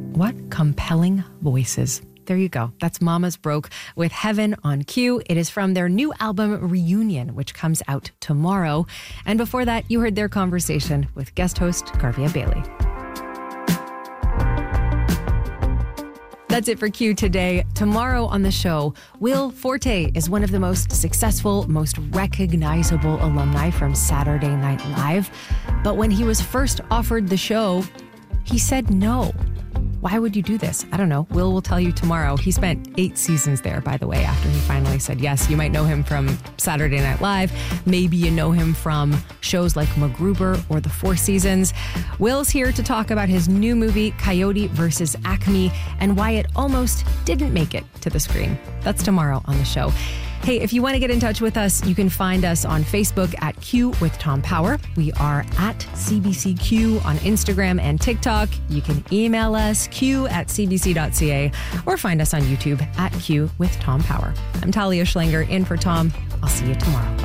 What? Compelling voices. There you go. That's Mamas Broke with Heaven on Cue. It is from their new album Reunion, which comes out tomorrow. And before that, you heard their conversation with guest host Garvia Bailey. That's it for Q today. Tomorrow on the show, Will Forte is one of the most successful, most recognizable alumni from Saturday Night Live. But when he was first offered the show, he said no. Why would you do this? I don't know. Will tell you tomorrow. He spent 8 seasons there, by the way, after he finally said yes. You might know him from Saturday Night Live. Maybe you know him from shows like MacGruber or The Four Seasons. Will's here to talk about his new movie, Coyote vs. Acme, and why it almost didn't make it to the screen. That's tomorrow on the show. Hey, if you want to get in touch with us, you can find us on Facebook at Q with Tom Power. We are at CBCQ on Instagram and TikTok. You can email us, q@cbc.ca, or find us on YouTube at Q with Tom Power. I'm Talia Schlanger, in for Tom. I'll see you tomorrow.